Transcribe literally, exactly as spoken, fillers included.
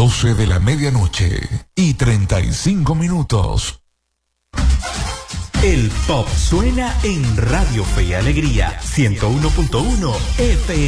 doce de la medianoche y treinta y cinco minutos. El pop suena en Radio Fe y Alegría ciento uno punto uno F M.